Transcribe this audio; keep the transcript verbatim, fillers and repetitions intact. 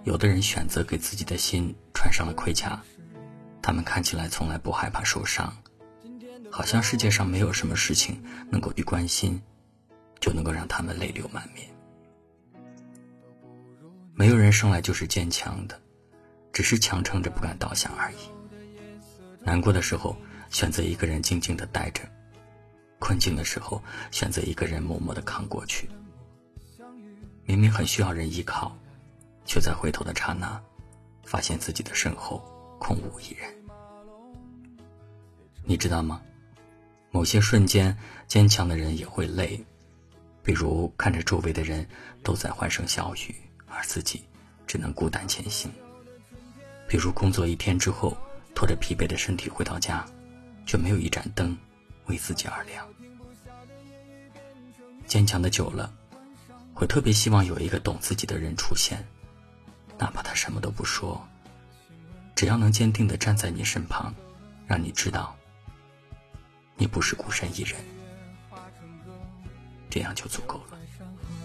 有的人选择给自己的心穿上了盔甲，他们看起来从来不害怕受伤，好像世界上没有什么事情能够一关心就能够让他们泪流满面。没有人生来就是坚强的，只是强撑着不敢倒下而已。难过的时候选择一个人静静地待着，困境的时候选择一个人默默地扛过去。明明很需要人依靠，却在回头的刹那发现自己的身后空无一人。你知道吗？某些瞬间坚强的人也会累，比如看着周围的人都在欢声笑语，而自己只能孤单前行。比如工作一天之后，拖着疲惫的身体回到家，却没有一盏灯为自己而亮。坚强的久了，会特别希望有一个懂自己的人出现，哪怕他什么都不说，只要能坚定地站在你身旁，让你知道你不是孤身一人，这样就足够了。